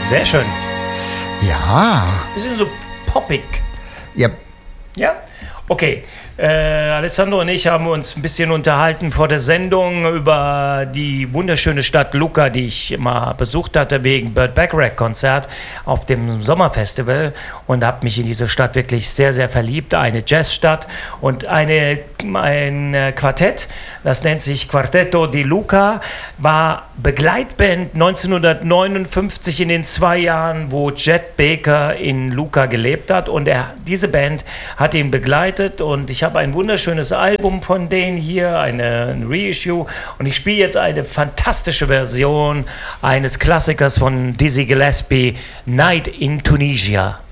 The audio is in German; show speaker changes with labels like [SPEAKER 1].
[SPEAKER 1] Sehr schön.
[SPEAKER 2] Ja.
[SPEAKER 1] Bisschen so poppig.
[SPEAKER 2] Ja.
[SPEAKER 1] Ja? Okay. Alessandro und ich haben uns ein bisschen unterhalten vor der Sendung über die wunderschöne Stadt Lucca, die ich mal besucht hatte wegen Burt Bacharach-Konzert auf dem Sommerfestival und habe mich in diese Stadt wirklich sehr, sehr verliebt. Eine Jazzstadt und ein Quartett, das nennt sich Quartetto di Lucca, war Begleitband 1959 in den 2 Jahren, wo Chet Baker in Lucca gelebt hat und diese Band hat ihn begleitet und ich habe ein wunderschönes Album von denen hier, ein Reissue und ich spiele jetzt eine fantastische Version eines Klassikers von Dizzy Gillespie, Night in Tunisia.